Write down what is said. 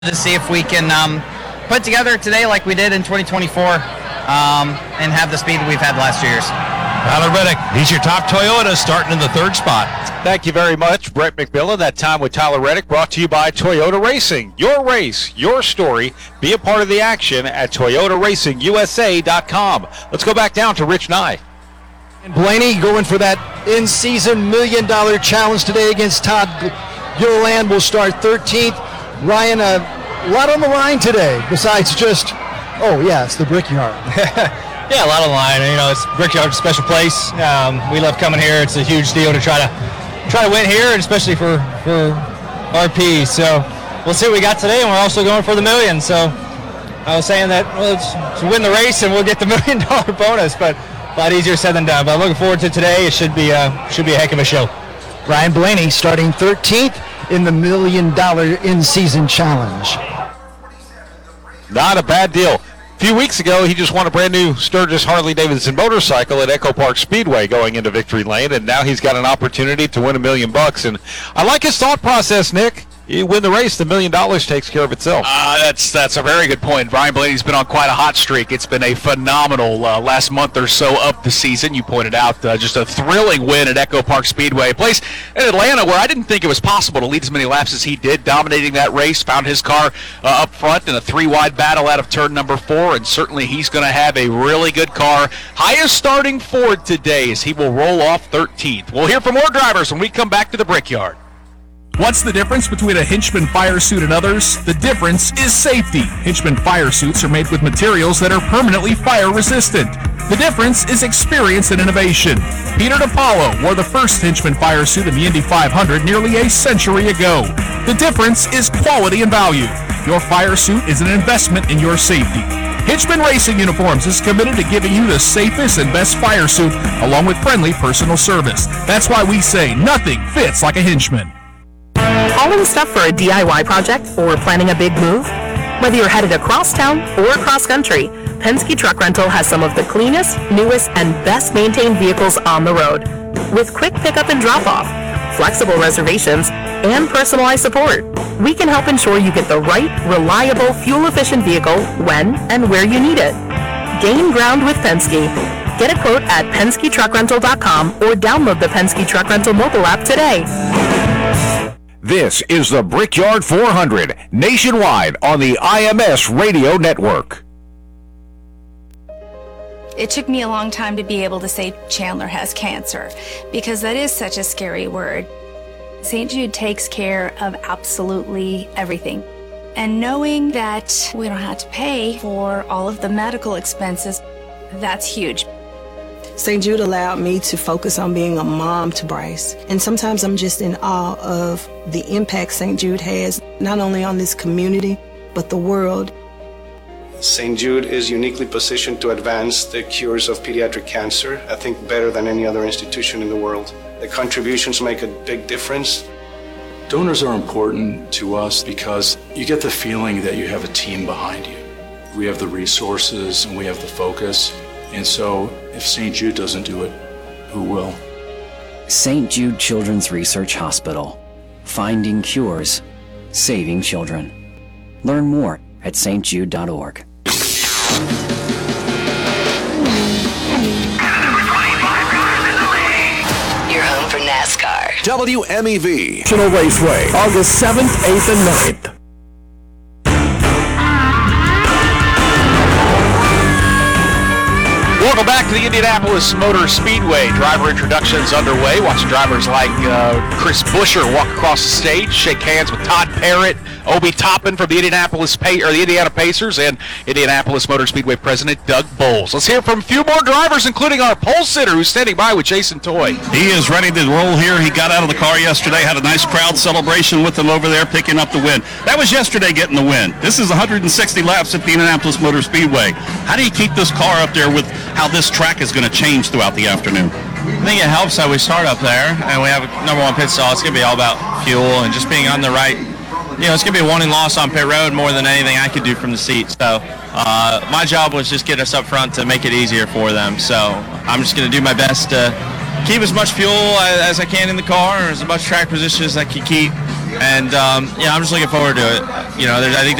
to see if we can put together today like we did in 2024 and have the speed that we've had the last 2 years. Tyler Reddick, he's your top Toyota, starting in the third spot. Thank you very much, Brett McMillan. That time with Tyler Reddick brought to you by Toyota Racing. Your race, your story. Be a part of the action at ToyotaRacingUSA.com. Let's go back down to Rich Nye. And Blaney going for that in-season $1 million challenge today against Todd Gilliland. Will start 13th. Ryan, a lot on the line today besides just, it's the Brickyard. Yeah, a lot on the line. You know, it's Brickyard's a special place. We love coming here. It's a huge deal to try to win here, and especially for RP. So we'll see what we got today, and we're also going for the million. So I was saying that let's win the race, and we'll get the $1 million bonus, but a lot easier said than done. But I'm looking forward to today. It should be a heck of a show. Ryan Blaney starting 13th in the $1 million in-season challenge. Not a bad deal. A few weeks ago, he just won a brand new Sturgis Harley-Davidson motorcycle at Echo Park Speedway going into Victory Lane, and now he's got an opportunity to win $1 million. And I like his thought process, Nick. You win the race, the $1 million takes care of itself. That's a very good point. Ryan Blaney's been on quite a hot streak. It's been a phenomenal last month or so of the season. You pointed out just a thrilling win at Echo Park Speedway, a place in Atlanta where I didn't think it was possible to lead as many laps as he did, dominating that race, found his car up front in a 3-wide battle out of turn number 4, and certainly he's going to have a really good car. Highest starting Ford today as he will roll off 13th. We'll hear from more drivers when we come back to the Brickyard. What's the difference between a Hinchman fire suit and others? The difference is safety. Hinchman fire suits are made with materials that are permanently fire resistant. The difference is experience and innovation. Peter DiPaolo wore the first Hinchman fire suit in the Indy 500 nearly a century ago. The difference is quality and value. Your fire suit is an investment in your safety. Hinchman Racing Uniforms is committed to giving you the safest and best fire suit along with friendly personal service. That's why we say nothing fits like a Hinchman. Hauling stuff for a DIY project or planning a big move? Whether you're headed across town or across country, Penske Truck Rental has some of the cleanest, newest, and best maintained vehicles on the road. With quick pickup and drop-off, flexible reservations, and personalized support, we can help ensure you get the right, reliable, fuel-efficient vehicle when and where you need it. Gain ground with Penske. Get a quote at PenskeTruckRental.com or download the Penske Truck Rental mobile app today. This is the Brickyard 400, nationwide on the IMS Radio Network. It took me a long time to be able to say Chandler has cancer, because that is such a scary word. St. Jude takes care of absolutely everything. And knowing that we don't have to pay for all of the medical expenses, that's huge. St. Jude allowed me to focus on being a mom to Bryce. And sometimes I'm just in awe of the impact St. Jude has, not only on this community, but the world. St. Jude is uniquely positioned to advance the cures of pediatric cancer, I think better than any other institution in the world. The contributions make a big difference. Donors are important to us because you get the feeling that you have a team behind you. We have the resources and we have the focus. And so if St. Jude doesn't do it, who will? St. Jude Children's Research Hospital. Finding cures, saving children. Learn more at stjude.org. You're home for NASCAR. WMEV. National Raceway, August 7th, 8th, and 9th. Welcome back to the Indianapolis Motor Speedway. Driver introductions underway. Watch drivers like Chris Buescher walk across the stage, shake hands with Todd Parrott, Obi Toppin from the Indiana Pacers, and Indianapolis Motor Speedway President Doug Bowles. Let's hear from a few more drivers, including our pole sitter who's standing by with Jason Toy. He is ready to roll here. He got out of the car yesterday, had a nice crowd celebration with him over there, picking up the win. That was yesterday getting the win. This is 160 laps at the Indianapolis Motor Speedway. How do you keep this car up there with how this track is going to change throughout the afternoon? I think it helps that we start up there and we have a number one pit stall. It's going to be all about fuel and just being on the right. It's going to be a one and loss on pit road more than anything I could do from the seat. So my job was just get us up front to make it easier for them. So I'm just going to do my best to keep as much fuel as I can in the car, or as much track position as I can keep, And I'm just looking forward to it. I think